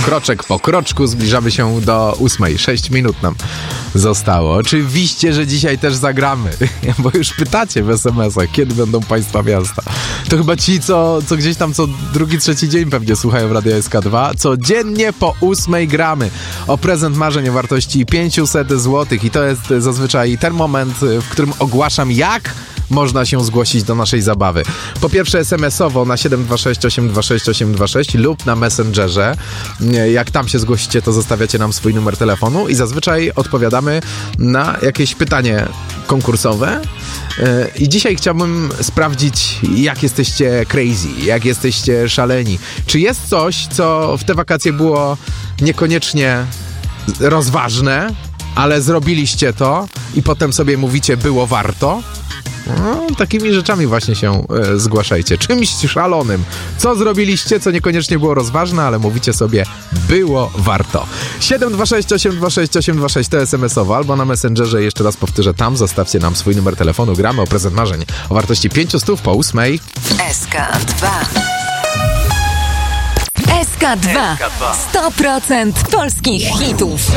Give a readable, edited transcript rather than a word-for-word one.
kroczek po kroczku zbliżamy się do 8. 6 minut nam zostało. Oczywiście, że dzisiaj też zagramy, bo już pytacie w SMS-ach, kiedy będą państwa miasta. To chyba ci, co gdzieś tam co drugi, trzeci dzień pewnie słuchają Radia SK2. Codziennie po 8 gramy o prezent marzeń o wartości 500 zł i to jest zazwyczaj ten moment, w którym ogłaszam, jak można się zgłosić do naszej zabawy. Po pierwsze SMS-owo na 726 826 826 lub na Messengerze. Jak tam się zgłosicie, to zostawiacie nam swój numer telefonu i zazwyczaj odpowiadamy na jakieś pytanie konkursowe. I dzisiaj chciałbym sprawdzić, jak jesteście crazy, jak jesteście szaleni. Czy jest coś, co w te wakacje było niekoniecznie rozważne, ale zrobiliście to i potem sobie mówicie, było warto? No, takimi rzeczami właśnie się zgłaszajcie. Czymś szalonym. Co zrobiliście, co niekoniecznie było rozważne, ale mówicie sobie, było warto. 726 826 826 to SMS-owo albo na Messengerze, jeszcze raz powtórzę, tam zostawcie nam swój numer telefonu. Gramy o prezent marzeń o wartości 500 po 8. SK2 SK2 100% polskich hitów.